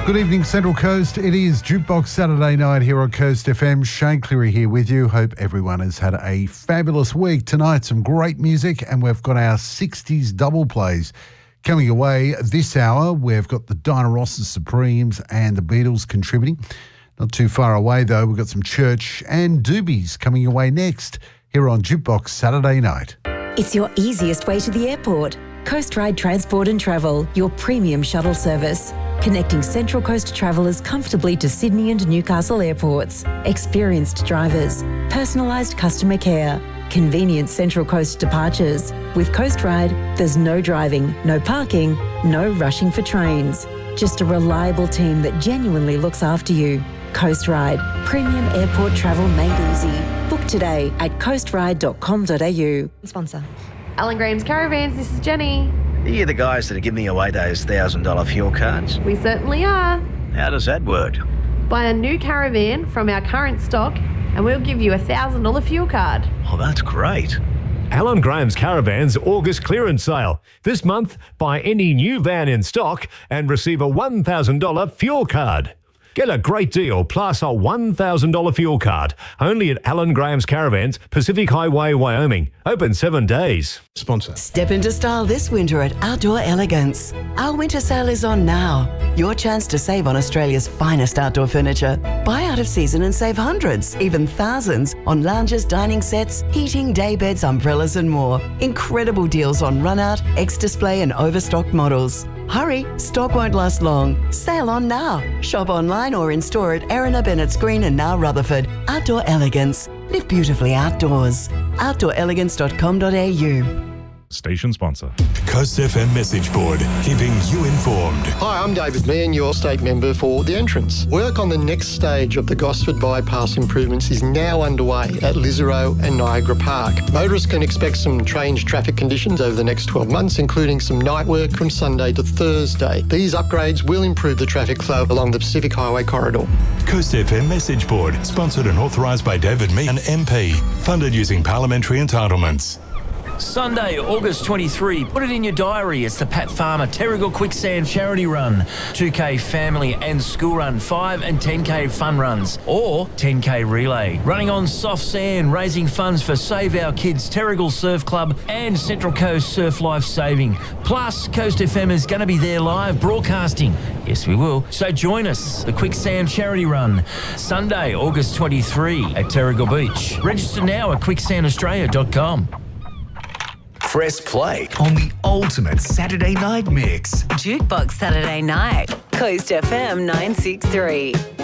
Good evening, Central Coast. It is Jukebox Saturday night here on Coast FM. Shane Cleary here with you. Hope everyone has had a fabulous week. Tonight, some great music, and we've got our 60s double plays coming away this hour. We've got the Diana Ross's Supremes and the Beatles contributing. Not too far away, though. We've got some Church and Doobies coming away next here on Jukebox Saturday night. It's your easiest way to the airport. Coast Ride Transport and Travel, your premium shuttle service. Connecting Central Coast travellers comfortably to Sydney and Newcastle airports. Experienced drivers, personalised customer care, convenient Central Coast departures. With Coast Ride, there's no driving, no parking, no rushing for trains. Just a reliable team that genuinely looks after you. Coast Ride, premium airport travel made easy. Book today at coastride.com.au. Sponsor. Alan Graham's Caravans, this is Jenny. Are you the guys that are giving me away those $1,000 fuel cards? We certainly are. How does that work? Buy a new caravan from our current stock and we'll give you a $1,000 fuel card. Oh, that's great. Alan Graham's Caravans August clearance sale. This month, buy any new van in stock and receive a $1,000 fuel card. Get a great deal plus a $1,000 fuel card. Only at Alan Graham's Caravans, Pacific Highway, Wyoming. Open 7 days. Sponsor. Step into style this winter at Outdoor Elegance. Our winter sale is on now. Your chance to save on Australia's finest outdoor furniture. Buy out of season and save hundreds, even thousands, on lounges, dining sets, heating, day beds, umbrellas and more. Incredible deals on run-out, ex-display and overstocked models. Hurry, stock won't last long. Sale on now. Shop online or in store at Erina, Bennett's Green and now Rutherford. Outdoor Elegance. Live beautifully outdoors. outdoorelegance.com.au. Station sponsor. Coast FM message board, keeping you informed. Hi, I'm David Meehan, your state member for The Entrance. Work on the next stage of the Gosford Bypass improvements is now underway at Lisarow and Niagara Park. Motorists can expect some strange traffic conditions over the next 12 months, including some night work from Sunday to Thursday. These upgrades will improve the traffic flow along the Pacific Highway corridor. Coast FM message board, sponsored and authorised by David Meehan MP, funded using parliamentary entitlements. Sunday, August 23. Put it in your diary. It's the Pat Farmer Terrigal Quicksand Charity Run. 2K family and school run, 5 and 10K fun runs, or 10K relay. Running on soft sand, raising funds for Save Our Kids, Terrigal Surf Club and Central Coast Surf Life Saving. Plus, Coast FM is going to be there live broadcasting. Yes, we will. So join us. The Quicksand Charity Run. Sunday, August 23 at Terrigal Beach. Register now at quicksandaustralia.com. Press play on the ultimate Saturday night mix. Jukebox Saturday night. Coast FM 963.